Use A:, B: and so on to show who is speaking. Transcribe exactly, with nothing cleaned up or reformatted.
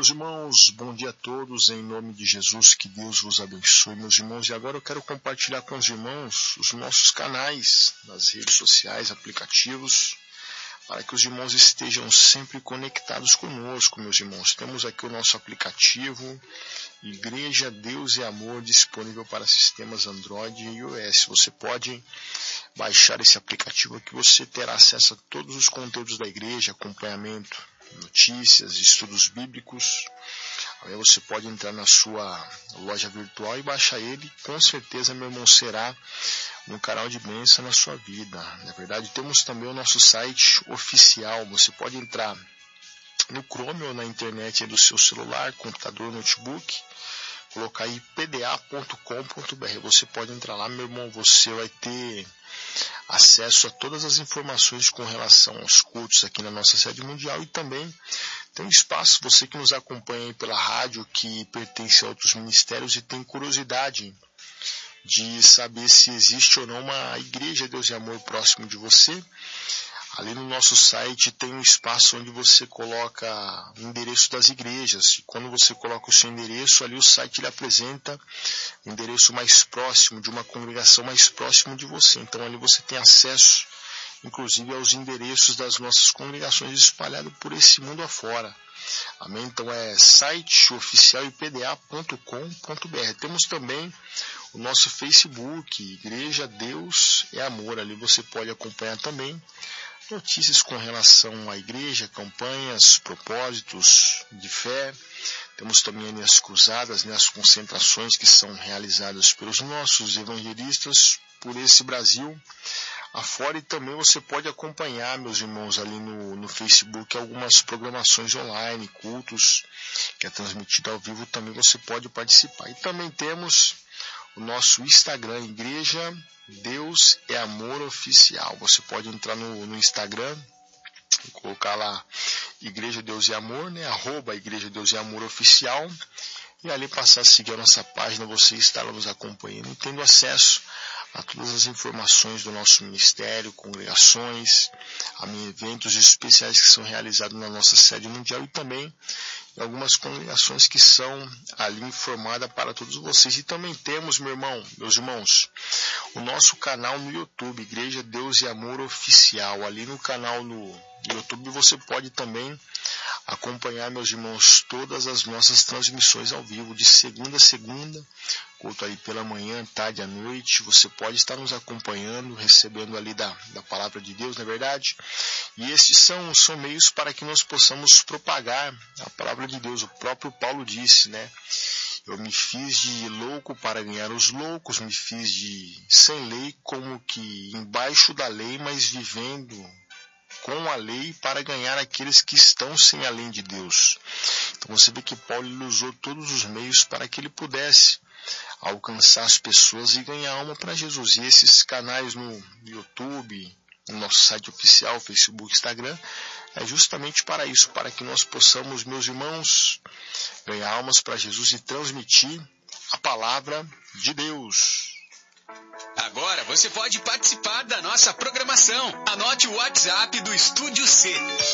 A: Meus irmãos, bom dia a todos, em nome de Jesus, que Deus vos abençoe, meus irmãos. E agora eu quero compartilhar com os irmãos os nossos canais nas redes sociais, aplicativos, para que os irmãos estejam sempre conectados conosco, meus irmãos. Temos aqui o nosso aplicativo, Igreja Deus e Amor, disponível para sistemas Android e iOS. Você pode baixar esse aplicativo que você terá acesso a todos os conteúdos da igreja, acompanhamento, notícias, estudos bíblicos. Aí você pode entrar na sua loja virtual e baixar ele. Com certeza, meu irmão, será um canal de bênção na sua vida. Na verdade, temos também o nosso site oficial. Você pode entrar no Chrome ou na internet do seu celular, computador, notebook, colocar aí p d a ponto com ponto b r. Você pode entrar lá, meu irmão, você vai ter acesso a todas as informações com relação aos cultos aqui na nossa sede mundial, e também tem um espaço, você que nos acompanha aí pela rádio, que pertence a outros ministérios e tem curiosidade de saber se existe ou não uma igreja Deus e Amor próximo de você. Ali no nosso site tem um espaço onde você coloca o endereço das igrejas. E quando você coloca o seu endereço, ali o site ele apresenta o endereço mais próximo, de uma congregação mais próxima de você. Então ali você tem acesso, inclusive, aos endereços das nossas congregações espalhadas por esse mundo afora. Amém? Então é site oficial i p d a ponto com ponto b r. Temos também o nosso Facebook, Igreja Deus e Amor. Ali você pode acompanhar também notícias com relação à igreja, campanhas, propósitos de fé. Temos também as cruzadas, né, as concentrações que são realizadas pelos nossos evangelistas por esse Brasil afora. E também você pode acompanhar, meus irmãos, ali no, no Facebook, algumas programações online, cultos, que é transmitido ao vivo, também você pode participar. E também temos o nosso Instagram, Igreja Deus é Amor Oficial. Você pode entrar no, no Instagram e colocar lá Igreja Deus e Amor, né? Arroba Igreja Deus e Amor Oficial, e ali passar a seguir a nossa página. Você estará nos acompanhando e tendo acesso a todas as informações do nosso ministério, congregações, a eventos especiais que são realizados na nossa sede mundial, e também em algumas congregações que são ali informadas para todos vocês. E também temos, meu irmão, meus irmãos, o nosso canal no YouTube, Igreja Deus e Amor Oficial. Ali no canal no YouTube você pode também acompanhar, meus irmãos, todas as nossas transmissões ao vivo, de segunda a segunda, culto aí pela manhã, tarde à noite. Você pode estar nos acompanhando, recebendo ali da, da palavra de Deus, não é verdade? E estes são, são meios para que nós possamos propagar a palavra de Deus. O próprio Paulo disse, né? Eu me fiz de louco para ganhar os loucos, me fiz de sem lei, como que embaixo da lei, mas vivendo com a lei para ganhar aqueles que estão sem a lei de Deus. Então você vê que Paulo ele usou todos os meios para que ele pudesse alcançar as pessoas e ganhar alma para Jesus. E esses canais no YouTube, no nosso site oficial, Facebook, Instagram, é justamente para isso, para que nós possamos, meus irmãos, ganhar almas para Jesus e transmitir a palavra de Deus.
B: Agora você pode participar da nossa programação. Anote o WhatsApp do Estúdio C.